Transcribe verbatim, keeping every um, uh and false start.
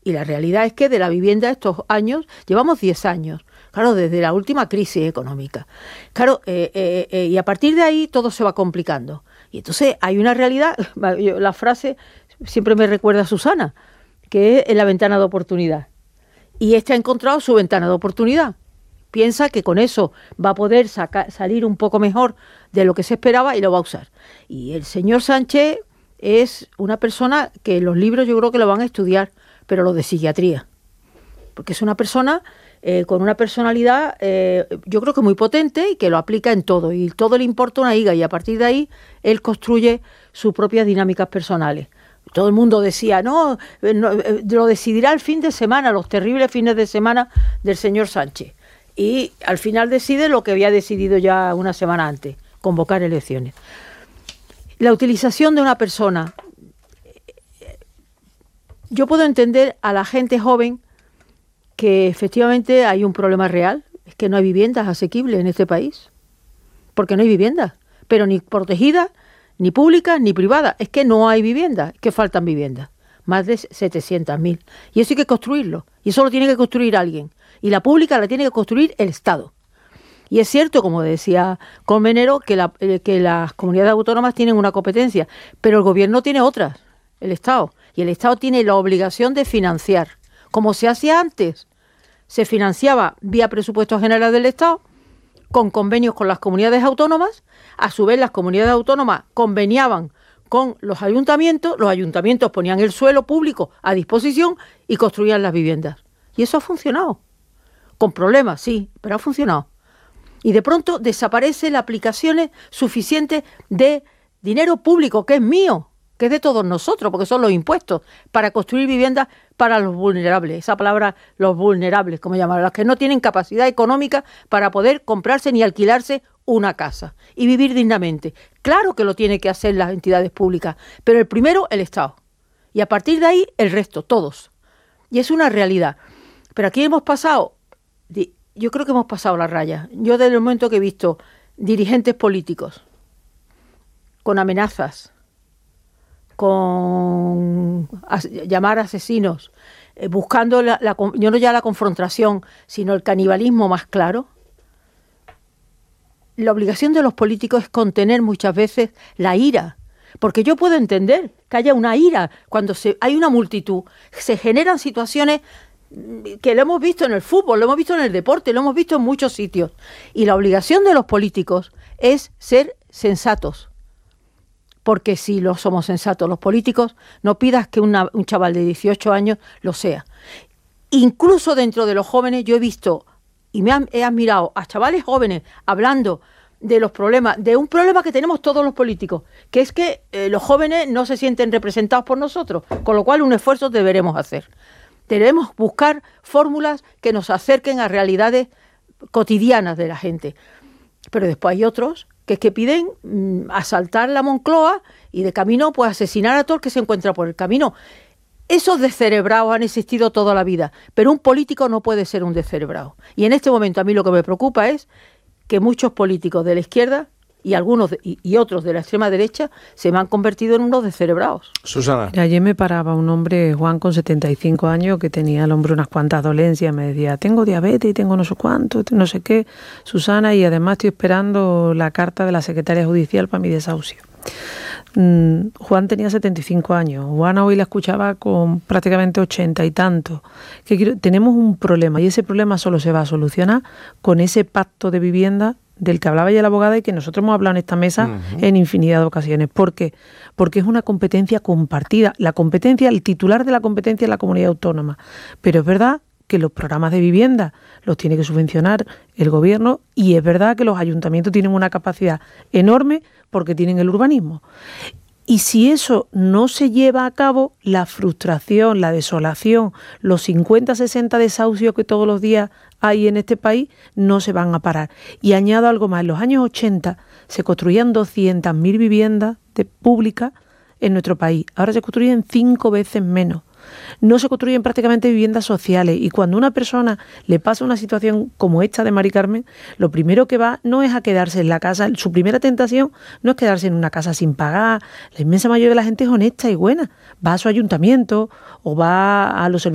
Y la realidad es que de la vivienda estos años, llevamos diez años, claro, desde la última crisis económica. Claro, eh, eh, eh, y a partir de ahí todo se va complicando. Y entonces hay una realidad, la frase siempre me recuerda a Susana, que es en la ventana de oportunidad. Y este ha encontrado su ventana de oportunidad. Piensa que con eso va a poder sacar, salir un poco mejor de lo que se esperaba y lo va a usar. Y el señor Sánchez es una persona que los libros yo creo que lo van a estudiar, pero lo de psiquiatría. Porque es una persona eh, con una personalidad eh, yo creo que muy potente y que lo aplica en todo. Y todo le importa una higa y a partir de ahí él construye sus propias dinámicas personales. Todo el mundo decía, no, no, lo decidirá el fin de semana, los terribles fines de semana del señor Sánchez. Y al final decide lo que había decidido ya una semana antes, convocar elecciones. La utilización de una persona. Yo puedo entender a la gente joven que efectivamente hay un problema real, es que no hay viviendas asequibles en este país, porque no hay viviendas, pero ni protegidas, ni públicas ni privadas, es que no hay viviendas, es que faltan viviendas, más de setecientas mil. Y eso hay que construirlo, y eso lo tiene que construir alguien. Y la pública la tiene que construir el Estado. Y es cierto, como decía Colmenero, que, la, eh, que las comunidades autónomas tienen una competencia, pero el gobierno tiene otras, el Estado. Y el Estado tiene la obligación de financiar, como se hacía antes. Se financiaba vía presupuestos generales del Estado, con convenios con las comunidades autónomas. A su vez, las comunidades autónomas conveniaban con los ayuntamientos, los ayuntamientos ponían el suelo público a disposición y construían las viviendas. Y eso ha funcionado. Con problemas, sí, pero ha funcionado. Y de pronto desaparecen las aplicaciones suficientes de dinero público, que es mío, que es de todos nosotros, porque son los impuestos, para construir viviendas para los vulnerables. Esa palabra, los vulnerables, como llaman, los que no tienen capacidad económica para poder comprarse ni alquilarse una casa y vivir dignamente. Claro que lo tienen que hacer las entidades públicas, pero el primero, el Estado. Y a partir de ahí, el resto, todos. Y es una realidad. Pero aquí hemos pasado, yo creo que hemos pasado la raya. Yo desde el momento que he visto dirigentes políticos con amenazas, con as, llamar asesinos, eh, buscando la, la, yo no ya la confrontación, sino el canibalismo más claro. La obligación de los políticos es contener muchas veces la ira, porque yo puedo entender que haya una ira cuando se, hay una multitud, se generan situaciones que lo hemos visto en el fútbol, lo hemos visto en el deporte, lo hemos visto en muchos sitios, y la obligación de los políticos es ser sensatos. Porque si no somos sensatos los políticos, no pidas que una, un chaval de dieciocho años lo sea. Incluso dentro de los jóvenes yo he visto, y me han, he admirado a chavales jóvenes hablando de los problemas, de un problema que tenemos todos los políticos, que es que eh, los jóvenes no se sienten representados por nosotros, con lo cual un esfuerzo deberemos hacer. Debemos buscar fórmulas que nos acerquen a realidades cotidianas de la gente. Pero después hay otros que es que piden mmm, asaltar la Moncloa y de camino pues asesinar a todo el que se encuentra por el camino. Esos descerebrados han existido toda la vida, pero un político no puede ser un descerebrado. Y en este momento a mí lo que me preocupa es que muchos políticos de la izquierda y algunos de, y, y otros de la extrema derecha se me han convertido en unos descerebrados. Susana. Ayer me paraba un hombre, Juan, con setenta y cinco años, que tenía al hombre unas cuantas dolencias. Me decía, tengo diabetes y tengo no sé cuánto, no sé qué, Susana, y además estoy esperando la carta de la secretaria judicial para mi desahucio. Mm, Juan tenía setenta y cinco años. Juan hoy la escuchaba con prácticamente ochenta y tantos. Que quiero, tenemos un problema y ese problema solo se va a solucionar con ese pacto de vivienda del que hablaba ya la abogada y que nosotros hemos hablado en esta mesa uh-huh. en infinidad de ocasiones. ¿Por qué? Porque es una competencia compartida. La competencia, el titular de la competencia es la comunidad autónoma. Pero es verdad que los programas de vivienda los tiene que subvencionar el gobierno y es verdad que los ayuntamientos tienen una capacidad enorme porque tienen el urbanismo. Y si eso no se lleva a cabo, la frustración, la desolación, los cincuenta, sesenta desahucios que todos los días hay en este país no se van a parar. Y añado algo más, en los años ochenta se construían doscientas mil viviendas de, públicas en nuestro país. Ahora se construyen cinco veces menos. No se construyen prácticamente viviendas sociales y cuando a una persona le pasa una situación como esta de Mari Carmen, lo primero que va no es a quedarse en la casa, su primera tentación no es quedarse en una casa sin pagar. La inmensa mayoría de la gente es honesta y buena, va a su ayuntamiento o va a los servicios